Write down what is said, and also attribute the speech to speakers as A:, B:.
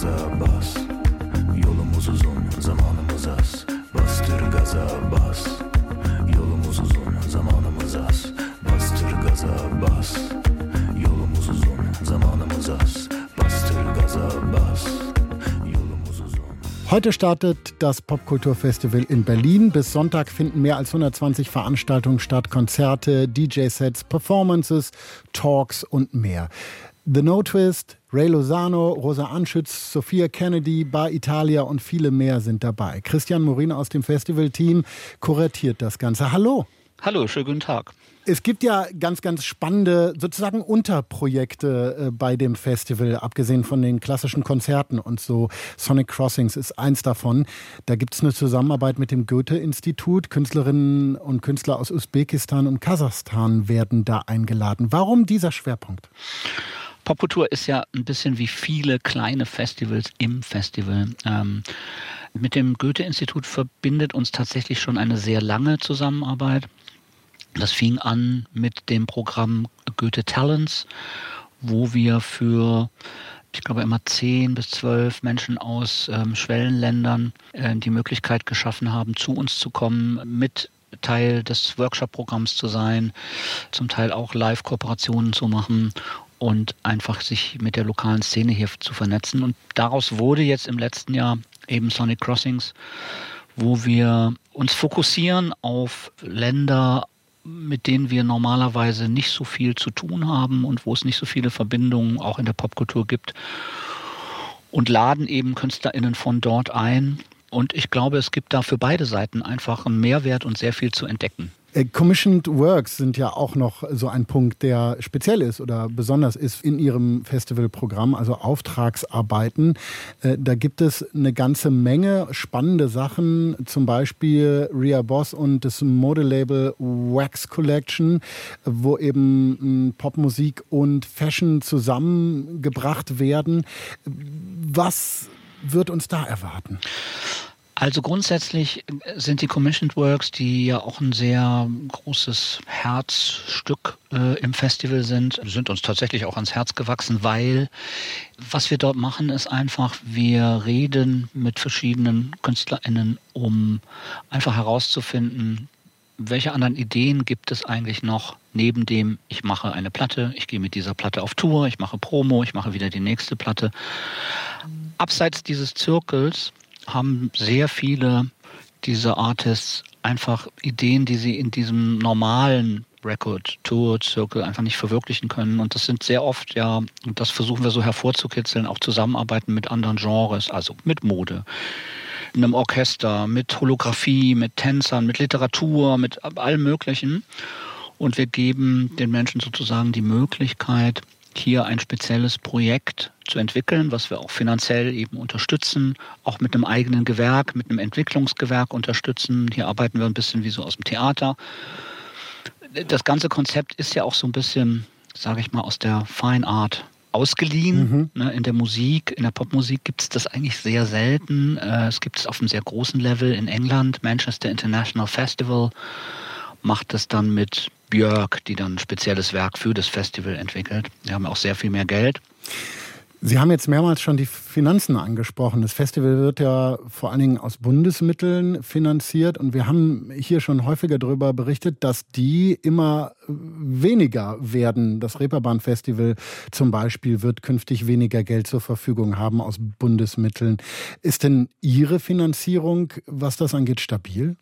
A: gaza bas. Yolumuz uzun, zamanımız az. Bastır gaza bas. Yolumuz uzun, zamanımız az. Bastır gaza bas. Yolumuz uzun, zamanımız az. Bastır gaza bas. Yolumuz uzun.
B: Heute startet das Popkulturfestival in Berlin. Bis Sonntag finden mehr als 120 Veranstaltungen statt, Konzerte, DJ-Sets, Performances, Talks und mehr. The No Twist, Ray Lozano, Rosa Anschütz, Sophia Kennedy, Bar Italia und viele mehr sind dabei. Christian Morin aus dem Festivalteam kuratiert das Ganze. Hallo.
C: Hallo, schönen guten Tag.
B: Es gibt ja ganz, ganz spannende sozusagen Unterprojekte bei dem Festival, abgesehen von den klassischen Konzerten und so. Sonic Crossings ist eins davon. Da gibt es eine Zusammenarbeit mit dem Goethe-Institut. Künstlerinnen und Künstler aus Usbekistan und Kasachstan werden da eingeladen. Warum dieser Schwerpunkt?
C: Popkultur ist ja ein bisschen wie viele kleine Festivals im Festival. Mit dem Goethe-Institut verbindet uns tatsächlich schon eine sehr lange Zusammenarbeit. Das fing an mit dem Programm Goethe Talents, wo wir für, ich glaube, immer 10 bis 12 Menschen aus Schwellenländern die Möglichkeit geschaffen haben, zu uns zu kommen, mit Teil des Workshop-Programms zu sein, zum Teil auch Live-Kooperationen zu machen und einfach sich mit der lokalen Szene hier zu vernetzen. Und daraus wurde jetzt im letzten Jahr eben Sonic Crossings, wo wir uns fokussieren auf Länder, mit denen wir normalerweise nicht so viel zu tun haben und wo es nicht so viele Verbindungen auch in der Popkultur gibt, und laden eben KünstlerInnen von dort ein. Und ich glaube, es gibt da für beide Seiten einfach einen Mehrwert und sehr viel zu entdecken.
B: Commissioned Works sind ja auch noch so ein Punkt, der speziell ist oder besonders ist in Ihrem Festivalprogramm, also Auftragsarbeiten. Da gibt es eine ganze Menge spannende Sachen, zum Beispiel Ria Boss und das Modelabel Wax Collection, wo eben Popmusik und Fashion zusammengebracht werden. Was wird uns da erwarten?
C: Also grundsätzlich sind die Commissioned Works, die ja auch ein sehr großes Herzstück im Festival sind uns tatsächlich auch ans Herz gewachsen, weil was wir dort machen, ist einfach, wir reden mit verschiedenen KünstlerInnen, um einfach herauszufinden, welche anderen Ideen gibt es eigentlich noch neben dem, ich mache eine Platte, ich gehe mit dieser Platte auf Tour, ich mache Promo, ich mache wieder die nächste Platte. Abseits dieses Zirkels haben sehr viele dieser Artists einfach Ideen, die sie in diesem normalen Record-Tour-Circle einfach nicht verwirklichen können. Und das sind sehr oft, ja, und das versuchen wir so hervorzukitzeln, auch Zusammenarbeiten mit anderen Genres, also mit Mode, einem Orchester, mit Holographie, mit Tänzern, mit Literatur, mit allem Möglichen. Und wir geben den Menschen sozusagen die Möglichkeit, hier ein spezielles Projekt zu entwickeln, was wir auch finanziell eben unterstützen, auch mit einem eigenen Gewerk, mit einem Entwicklungsgewerk unterstützen. Hier arbeiten wir ein bisschen wie so aus dem Theater. Das ganze Konzept ist ja auch so ein bisschen, sage ich mal, aus der Fine Art ausgeliehen. In der Musik, in der Popmusik gibt es das eigentlich sehr selten. Es gibt es auf einem sehr großen Level in England. Manchester International Festival macht es dann mit Björk, die dann ein spezielles Werk für das Festival entwickelt. Die haben auch sehr viel mehr Geld.
B: Sie haben jetzt mehrmals schon die Finanzen angesprochen. Das Festival wird ja vor allen Dingen aus Bundesmitteln finanziert. Und wir haben hier schon häufiger darüber berichtet, dass die immer weniger werden. Das Reeperbahn-Festival zum Beispiel wird künftig weniger Geld zur Verfügung haben aus Bundesmitteln. Ist denn Ihre Finanzierung, was das angeht, stabil?